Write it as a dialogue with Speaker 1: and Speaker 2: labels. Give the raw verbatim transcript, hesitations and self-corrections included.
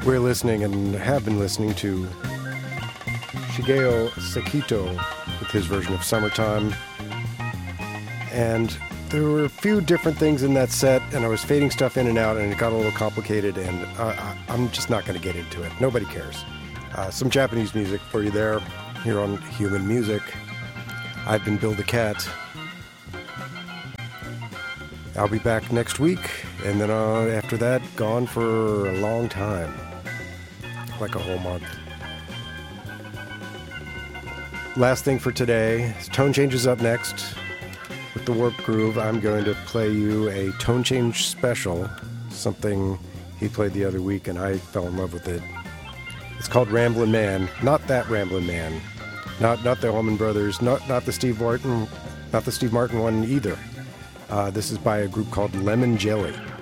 Speaker 1: We're listening and have been listening to Shigeo Sekito with his version of Summertime. And there were a few different things in that set, and I was fading stuff in and out, and it got a little complicated, and uh, I'm just not going to get into it. Nobody cares. Uh, some Japanese music for you there, here on Human Music. I've been Bill the Cat. I'll be back next week, and then uh, after that, gone for a long time. Like a whole month. Last thing for today, Tone Change is up next. With the Warped Groove, I'm going to play you a Tone Change special, something he played the other week, and I fell in love with it. It's called Ramblin' Man. Not that Ramblin' Man. Not not the Allman Brothers. Not not the Steve Martin. Not the Steve Martin one either. Uh, this is by a group called Lemon Jelly.